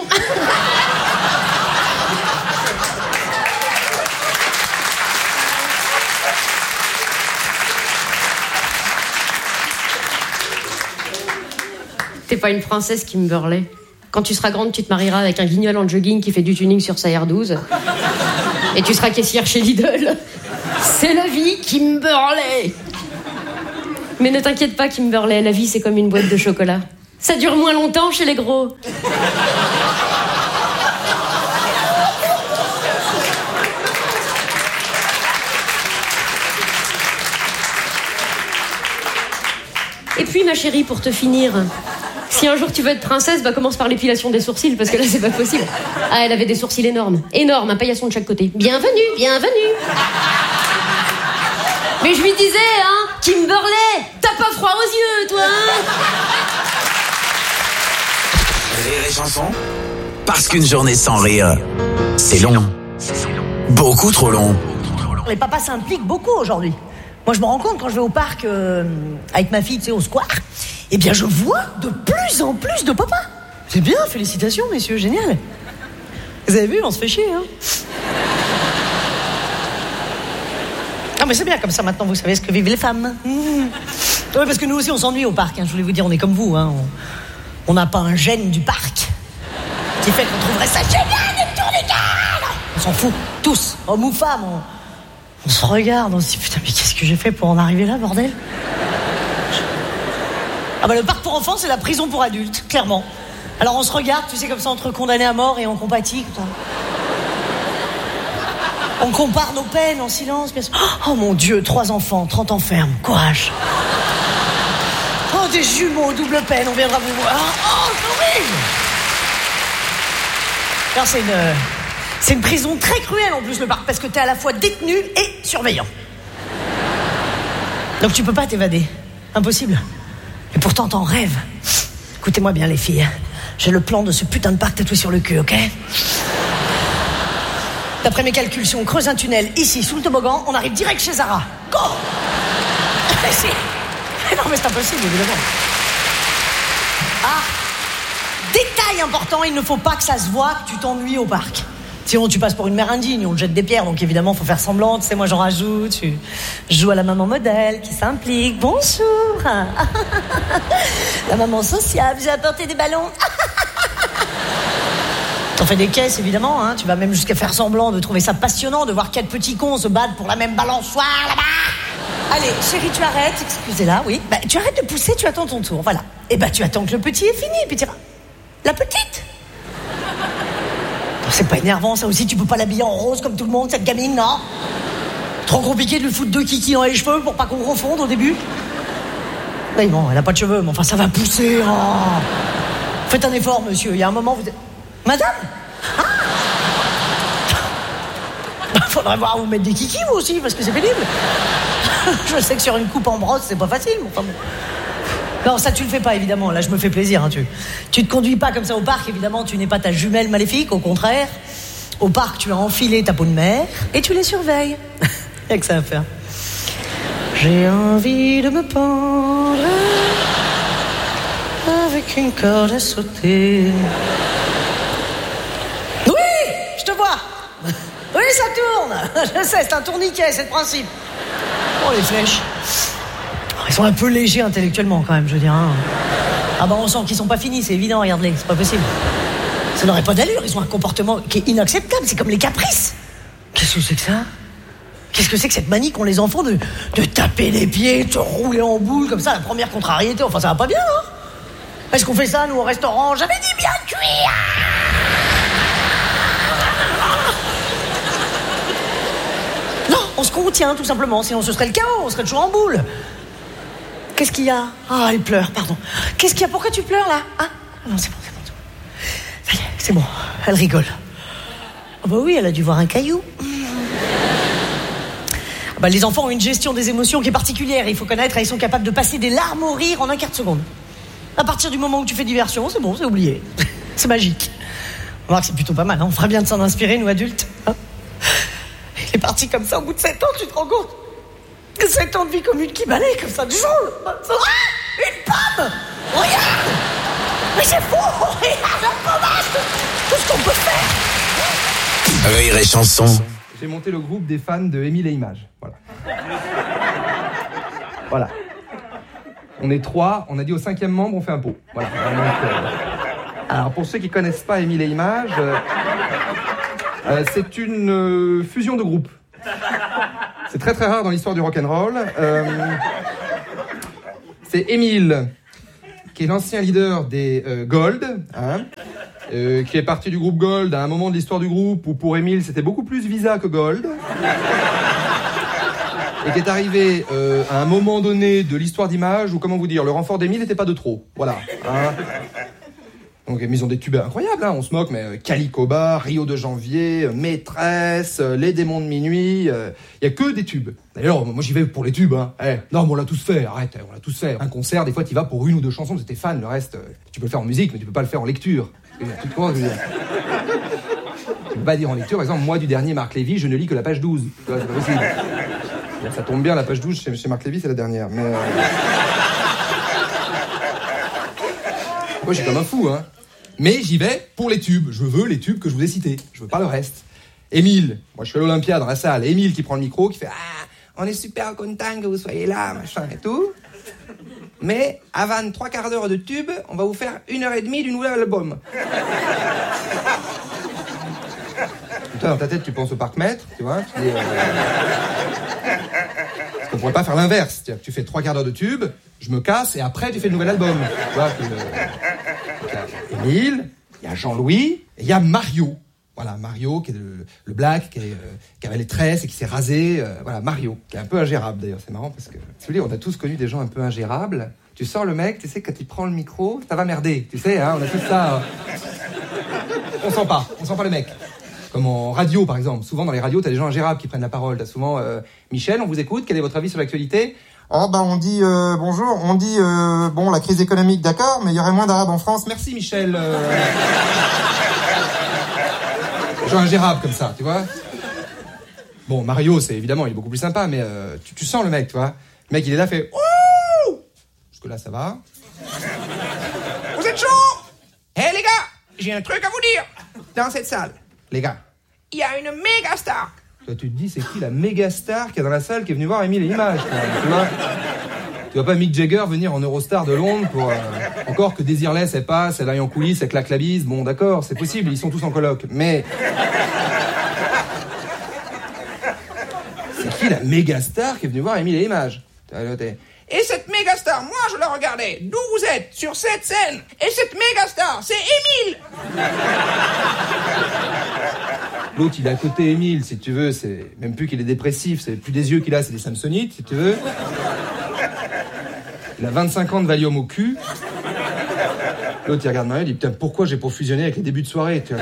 T'es pas une princesse, Kimberley. Quand tu seras grande, tu te marieras avec un guignol en jogging qui fait du tuning sur sa R douze. Et tu seras caissière chez Lidl. C'est la vie, Kimberley. Mais ne t'inquiète pas, Kimberley, la vie, c'est comme une boîte de chocolat. Ça dure moins longtemps chez les gros. Et puis, ma chérie, pour te finir... Si un jour tu veux être princesse, bah commence par l'épilation des sourcils, parce que là c'est pas possible. Ah, elle avait des sourcils énormes. Énormes, un paillasson de chaque côté. Bienvenue, bienvenue. Mais je lui disais, hein, Kimberley, t'as pas froid aux yeux, toi, hein?
Rire et chanson. Parce qu'une journée sans rire, c'est long. Beaucoup trop long.
Les papas s'impliquent beaucoup aujourd'hui. Moi, je me rends compte quand je vais au parc euh, avec ma fille, tu sais, au square, eh bien, je vois de plus en plus de papas. C'est bien, félicitations, messieurs, génial. Vous avez vu, on se fait chier, hein. Non, mais c'est bien, comme ça, maintenant, vous savez ce que vivent les femmes. Mmh. Oui, parce que nous aussi, on s'ennuie au parc, hein, je voulais vous dire, on est comme vous, hein. On n'a pas un gène du parc qui fait qu'on trouverait ça génial de tourner cadre. On s'en fout, tous, hommes ou femmes, on... On se regarde, on se dit putain mais qu'est-ce que j'ai fait pour en arriver là, bordel? Ah bah le parc pour enfants c'est la prison pour adultes, clairement. Alors on se regarde, tu sais comme ça entre condamnés à mort et on compatit. Putain. On compare nos peines en silence. Bien sûr. Oh mon Dieu, trois enfants, trente enfermes, courage. Oh des jumeaux, double peine, on viendra vous voir. Oh c'est horrible. Alors c'est une... C'est une prison très cruelle en plus le parc, parce que t'es à la fois détenu et surveillant. Donc tu peux pas t'évader. Impossible. Et pourtant t'en rêves. Écoutez-moi bien les filles. J'ai le plan de ce putain de parc tatoué sur le cul, ok? D'après mes calculs, si on creuse un tunnel ici, sous le toboggan, on arrive direct chez Zara. Go! Si. Non mais c'est impossible, évidemment. Ah! Détail important, il ne faut pas que ça se voit que tu t'ennuies au parc. Sinon tu passes pour une mère indigne, on te jette des pierres, donc évidemment faut faire semblant, tu sais, moi j'en rajoute, je, je joue à la maman modèle qui s'implique, bonjour. La maman sociable, j'ai apporté des ballons. T'en fais des caisses évidemment, hein, tu vas même jusqu'à faire semblant de trouver ça passionnant de voir quatre petits cons se battre pour la même balançoire là-bas. Allez, chérie, tu arrêtes, excusez-la, oui. Bah, tu arrêtes de pousser, tu attends ton tour, voilà. Et bah tu attends que le petit est fini, puis tu diras, la petite. C'est pas énervant, ça aussi, tu peux pas l'habiller en rose comme tout le monde, cette gamine, non? Trop compliqué de lui foutre deux kikis dans les cheveux pour pas qu'on confonde au début. Oui, bon, elle a pas de cheveux, mais enfin, ça va pousser. Oh. Faites un effort, monsieur, il y a un moment, vous êtes... Madame? Ah. Faudrait voir vous mettre des kikis, vous aussi, parce que c'est pénible. Je sais que sur une coupe en brosse, c'est pas facile, mais enfin bon... Non, ça tu le fais pas évidemment, là je me fais plaisir, hein, tu, tu te conduis pas comme ça au parc, évidemment tu n'es pas ta jumelle maléfique, au contraire. Au parc tu as enfilé ta peau de mer et tu les surveilles. Y'a que ça à faire. J'ai envie de me pendre avec une corde à sauter. Oui, je te vois. Oui, ça tourne. Je sais, c'est un tourniquet, c'est le principe. Oh les flèches. Ils sont un peu légers intellectuellement quand même, je veux dire. Hein. Ah bah on sent qu'ils sont pas finis, c'est évident, regarde-les, c'est pas possible. Ça n'aurait pas d'allure, ils ont un comportement qui est inacceptable, c'est comme les caprices. Qu'est-ce que c'est que ça? Qu'est-ce que c'est que cette manie qu'ont les enfants de, de taper les pieds, de se rouler en boule comme ça, la première contrariété, enfin ça va pas bien, hein? Est-ce qu'on fait ça, nous, au restaurant? J'avais dit bien cuit. Non, on se contient tout simplement, sinon ce serait le chaos, on serait toujours en boule. Qu'est-ce qu'il y a? Ah, elle pleure, pardon. Qu'est-ce qu'il y a? Pourquoi tu pleures, là? Ah, non, c'est bon, c'est bon. Ça y est, c'est bon. Elle rigole. Ah bah oui, elle a dû voir un caillou. Ah bah, les enfants ont une gestion des émotions qui est particulière. Il faut connaître, ils sont capables de passer des larmes au rire en un quart de seconde. À partir du moment où tu fais diversion, c'est bon, c'est oublié. C'est magique. On va voir que c'est plutôt pas mal, hein. On ferait bien de s'en inspirer, nous, adultes. Hein, il est parti comme ça au bout de sept ans, tu te rends compte? Que cette envie commune qui balaye comme ça de jour. Ah, une pomme. Regarde. Mais c'est fou. Regarde la pommade. Tout ce qu'on peut faire.
Rire et chanson.
J'ai monté le groupe des fans de Émile et Images. Voilà. Voilà. On est trois, on a dit au cinquième membre, on fait un pot. Voilà. Donc, euh... Alors, pour ceux qui connaissent pas Émile et Images, euh... Euh, c'est une euh, fusion de groupes. C'est très très rare dans l'histoire du rock'n'roll. Euh... C'est Émile, qui est l'ancien leader des euh, Gold, hein, euh, qui est parti du groupe Gold à un moment de l'histoire du groupe où pour Émile c'était beaucoup plus Visa que Gold. Et qui est arrivé euh, à un moment donné de l'histoire d'Image où, comment vous dire, le renfort d'Émile n'était pas de trop. Voilà. Hein. Donc, ils ont des tubes incroyables, hein, on se moque, mais euh, Calicoba, Rio de Janvier, euh, Maîtresse, euh, Les Démons de Minuit, il euh, y a que des tubes. D'ailleurs, moi j'y vais pour les tubes, hein. Eh, non, mais on l'a tous fait, arrête, on l'a tous fait. Un concert, des fois tu vas pour une ou deux chansons, parce que t'es fan, le reste, euh, tu peux le faire en musique, mais tu peux pas le faire en lecture. Tu te comprends, je veux dire. Tu peux pas dire en lecture, par exemple, moi du dernier Marc Lévy, je ne lis que la page douze. Tu vois, c'est pas possible. Ça tombe bien, la page douze chez, chez Marc Lévy, c'est la dernière, mais... Euh... Moi, je suis comme un fou, hein. Mais j'y vais pour les tubes. Je veux les tubes que je vous ai cités. Je veux pas le reste. Émile, moi je suis à l'Olympia dans la salle. Émile qui prend le micro, qui fait « Ah, on est super content que vous soyez là, machin et tout. Mais avant trois quarts d'heure de tube, on va vous faire une heure et demie du nouvel album. » Toi, dans ta tête, tu penses au parc-mètre, tu vois. Tu dis, euh... Parce qu'on pourrait pas faire l'inverse. C'est-à-dire que tu fais trois quarts d'heure de tube, je me casse et après tu fais le nouvel album. Tu vois, que le... Émile, il y a Jean-Louis, et il y a Mario. Voilà, Mario, qui est le, le black, qui, est, euh, qui avait les tresses et qui s'est rasé. Euh, voilà, Mario, qui est un peu ingérable d'ailleurs. C'est marrant parce que, si vous voulez, on a tous connu des gens un peu ingérables. Tu sors le mec, tu sais, quand il prend le micro, ça va merder. Tu sais, hein, on a tout ça. Hein. On sent pas, on sent pas le mec. Comme en radio, par exemple. Souvent, dans les radios, t'as des gens ingérables qui prennent la parole. T'as souvent, euh, Michel, on vous écoute, quel est votre avis sur l'actualité ?
Oh bah on dit euh, bonjour, on dit euh, bon la crise économique d'accord, mais il y aurait moins d'arabes en France.
Merci Michel. Euh... Genre ingérable comme ça, tu vois. Bon Mario c'est évidemment il est beaucoup plus sympa, mais euh, tu, tu sens le mec, tu vois. Le mec il est là fait ouh. Jusque là ça va. Vous êtes chaud? Hé hey, les gars, j'ai un truc à vous dire. Dans cette salle, les gars, il y a une méga star. Toi, tu te dis, c'est qui la méga star qui est dans la salle qui est venue voir Émile et Images, tu vois? Tu vois pas Mick Jagger venir en Eurostar de Londres pour... Euh, encore que Désirless, elle passe, elle aille en coulisses, elle claque la bise. Bon, d'accord, c'est possible, ils sont tous en coloc. Mais... c'est qui la méga star qui est venue voir Émile et Images? Et cette méga star, moi je la regardais d'où vous êtes, sur cette scène. Et cette méga star, c'est Émile. L'autre, il est à côté Émile, si tu veux, c'est même plus qu'il est dépressif, c'est plus des yeux qu'il a, c'est des Samsonites, si tu veux. Il a vingt-cinq ans de Valium au cul. L'autre, il regarde Mario, il dit, putain, pourquoi j'ai pas fusionné avec les débuts de soirée, tu vois.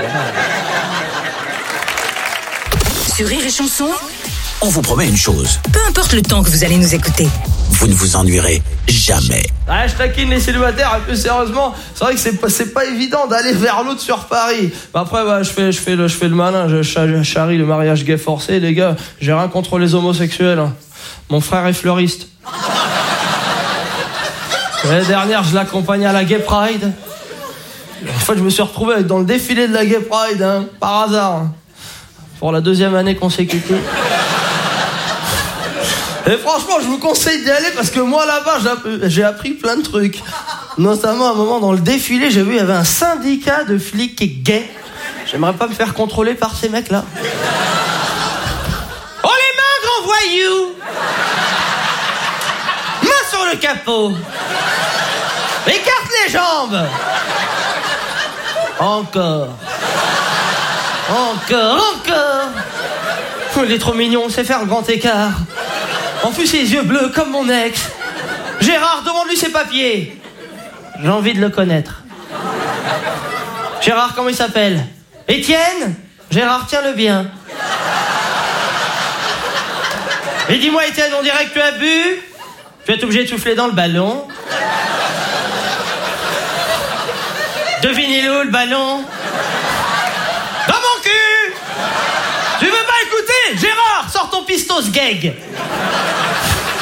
Sur Rire et Chanson,
on vous promet une chose.
Peu importe le temps que vous allez nous écouter,
vous ne vous ennuierez jamais.
Ah, je taquine les célibataires, plus sérieusement, c'est vrai que c'est pas, c'est pas évident d'aller vers l'autre sur Paris. Bah après, bah, je fais, je fais le, je fais le malin, je, je charrie le mariage gay forcé, les gars. J'ai rien contre les homosexuels. Hein. Mon frère est fleuriste. L'année dernière, je l'accompagnais à la Gay Pride. En fait, je me suis retrouvé dans le défilé de la Gay Pride, hein, par hasard, hein, pour la deuxième année consécutive. Et franchement, je vous conseille d'y aller parce que moi, là-bas, j'ai appris plein de trucs. Notamment, à un moment, dans le défilé, j'ai vu, il y avait un syndicat de flics gays. J'aimerais pas me faire contrôler par ces mecs-là. Oh, les mains, grand voyou! Main sur le capot! Écarte les jambes! Encore. Encore, encore. Il est trop mignon, on sait faire le grand écart. En plus, ses yeux bleus comme mon ex. Gérard, demande-lui ses papiers. J'ai envie de le connaître. Gérard, comment il s'appelle? Étienne? Gérard, tiens-le bien. Et dis-moi, Étienne, on dirait que tu as bu? Tu vas être obligé de souffler dans le ballon. Devinez-le où, le ballon? Dans mon cul! Tu veux pas écouter? Gérard, sors ton pistos gag.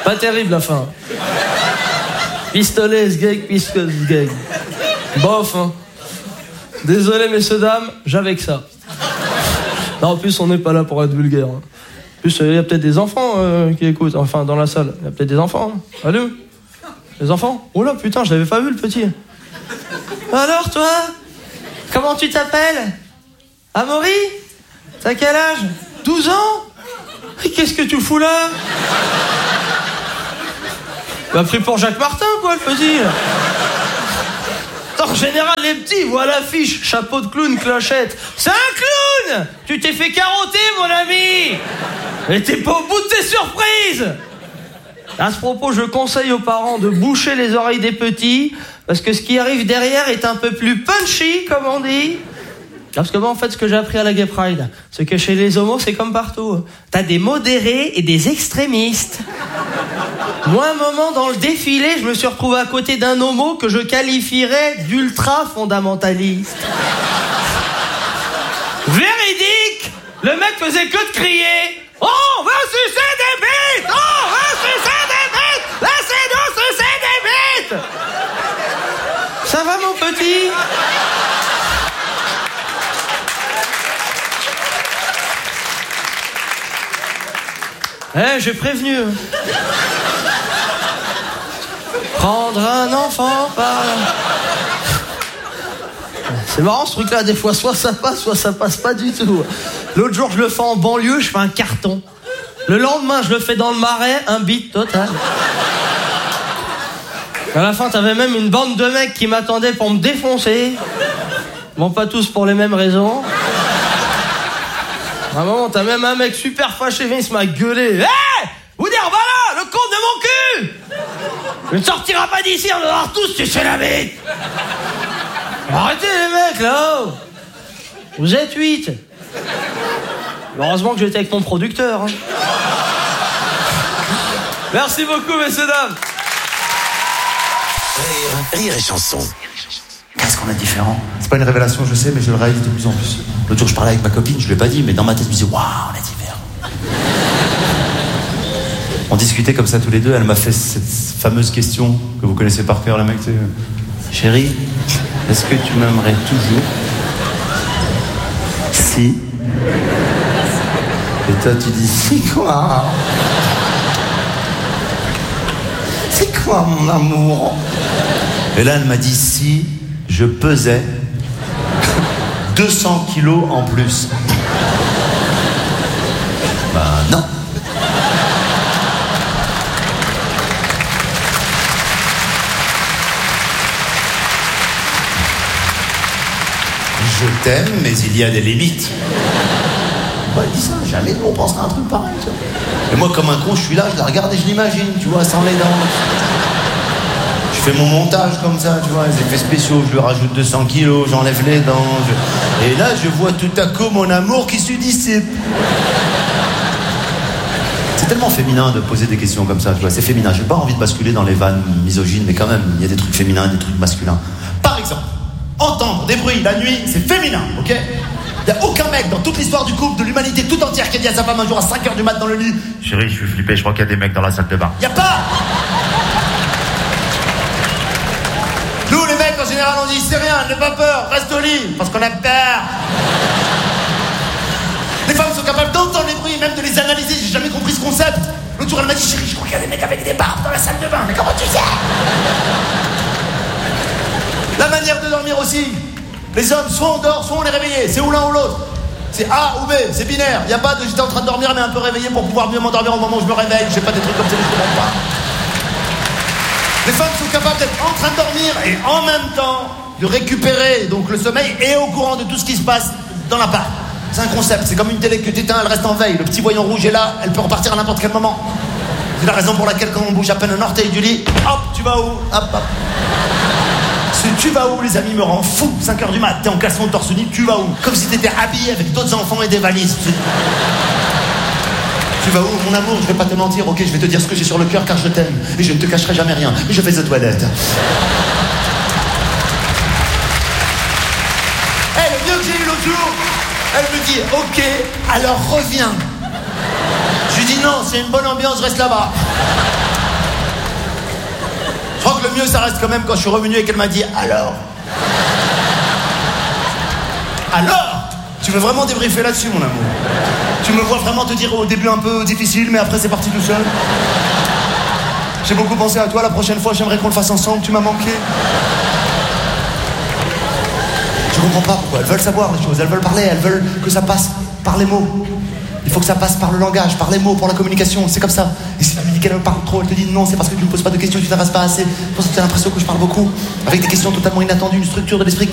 Pas terrible la fin. Pistolet, sgeg, pistolet, sgeg. Bof, hein. Désolé, messieurs, dames, j'avais que ça. Non, en plus, on n'est pas là pour être vulgaire. Hein. En plus, il y a peut-être des enfants euh, qui écoutent, enfin, dans la salle. Il y a peut-être des enfants. Hein. Allô? Les enfants? Oh là, putain, je l'avais pas vu, le petit. Alors, toi? Comment tu t'appelles? Amaury? T'as quel âge? douze ans? Qu'est-ce que tu fous là? Bah, pris pour Jacques Martin, quoi, le petit. En général, les petits voient l'affiche, chapeau de clown, clochette. C'est un clown! Tu t'es fait carotter, mon ami! Et t'es pas au bout de tes surprises! À ce propos, je conseille aux parents de boucher les oreilles des petits, parce que ce qui arrive derrière est un peu plus punchy, comme on dit. Parce que moi, en fait, ce que j'ai appris à la Gay Pride, c'est que chez les homos, c'est comme partout. T'as des modérés et des extrémistes. Moi, un moment, dans le défilé, je me suis retrouvé à côté d'un homo que je qualifierais d'ultra-fondamentaliste. Véridique! Le mec faisait que de crier « On va sucer des bites! On va sucer des bites! Laissez-nous sucer des bites !» Ça va, mon petit? Eh, j'ai prévenu. Prendre un enfant par... C'est marrant ce truc-là, des fois, soit ça passe, soit ça passe pas du tout. L'autre jour, je le fais en banlieue, je fais un carton. Le lendemain, je le fais dans le Marais, un beat total. À la fin, t'avais même une bande de mecs qui m'attendaient pour me défoncer. Bon, pas tous pour les mêmes raisons. À un moment, t'as même un mec super fâché, il se m'a gueulé. Hé hey, vous dire, voilà, le compte de mon cul. Je ne sortira pas d'ici, on va voir tous sucer la bite. Arrêtez les mecs, là. Vous êtes huit. Heureusement que j'étais avec mon producteur. Hein. Merci beaucoup, messieurs, dames.
Rire, rire et chanson.
Qu'est-ce qu'on a différent? C'est pas une révélation, je sais, mais je le réalise de plus en plus. L'autre jour, je parlais avec ma copine, je lui ai pas dit, mais dans ma tête, je me disais, waouh, on est différents. On discutait comme ça tous les deux, elle m'a fait cette fameuse question que vous connaissez par cœur, les mecs, tu sais. Chérie, est-ce que tu m'aimerais toujours si... Et toi, tu dis, c'est quoi? C'est quoi, mon amour? Et là, elle m'a dit, si je pesais deux cents kilos en plus. Ben non. Je t'aime, mais il y a des limites. Ouais, dis ça, jamais nous on pensera à un truc pareil, tu vois. Et moi, comme un con, je suis là, je la regarde et je l'imagine, tu vois, sans les dents. Je fais mon montage comme ça, tu vois, les effets spéciaux, je lui rajoute deux cents kilos, j'enlève les dents. Je... Et là, je vois tout à coup mon amour qui se dissipe. C'est tellement féminin de poser des questions comme ça, tu vois, c'est féminin. J'ai pas envie de basculer dans les vannes misogynes, mais quand même, il y a des trucs féminins, des trucs masculins. Par exemple, entendre des bruits la nuit, c'est féminin, ok? Il n'y a aucun mec dans toute l'histoire du couple, de l'humanité tout entière qui a dit à sa femme un jour à cinq heures du mat dans le lit: chérie, je suis flippé, je crois qu'il y a des mecs dans la salle de bain. Il n'y a pas. Nous, les mecs, en général, on dit c'est rien, n'aie pas peur, reste au lit, parce qu'on a peur. Les femmes sont capables d'entendre les bruits, même de les analyser, j'ai jamais compris ce concept. L'autre jour, elle m'a dit: chérie, je crois qu'il y a des mecs avec des barbes dans la salle de bain, mais comment tu sais? La manière de dormir aussi. Les hommes, soit on dort, soit on est réveillé. C'est ou l'un ou l'autre. C'est A ou B, c'est binaire. Il n'y a pas de j'étais en train de dormir mais un peu réveillé pour pouvoir mieux m'endormir au moment où je me réveille. J'ai pas des trucs comme ça, je ne comprends pas. Les femmes sont capables d'être en train de dormir et en même temps de récupérer donc le sommeil et au courant de tout ce qui se passe dans l'appart. C'est un concept, c'est comme une télé que tu éteins, elle reste en veille. Le petit voyant rouge est là, elle peut repartir à n'importe quel moment. C'est la raison pour laquelle quand on bouge à peine un orteil du lit, hop, tu vas où? Hop, hop. Ce tu vas où, les amis, me rend fou. cinq heures du mat, t'es en caleçon torse nu, tu vas où? Comme si t'étais habillé avec d'autres enfants et des valises. Tu vas où, mon amour? Je vais pas te mentir, ok, je vais te dire ce que j'ai sur le cœur car je t'aime. Et je ne te cacherai jamais rien. Je vais aux toilettes. Eh, le mieux que j'ai eu l'autre jour, elle me dit: ok, alors reviens. Je lui dis: non, c'est une bonne ambiance, reste là-bas. le mieux, ça reste quand même quand je suis revenu et qu'elle m'a dit « Alors ?» Alors ? Tu veux vraiment débriefer là-dessus, mon amour? Tu me vois vraiment te dire au début un peu difficile, mais après c'est parti tout seul. J'ai beaucoup pensé à toi, la prochaine fois j'aimerais qu'on le fasse ensemble, tu m'as manqué. Je comprends pas pourquoi, elles veulent savoir les choses, elles veulent parler, elles veulent que ça passe par les mots. Il faut que ça passe par le langage, par les mots, pour la communication, c'est comme ça. Et si tu lui dis qu'elle me parle trop, elle te dit non, c'est parce que tu me poses pas de questions, tu t'intéresses pas assez. Je pense que tu as l'impression que je parle beaucoup, avec des questions totalement inattendues, une structure de l'esprit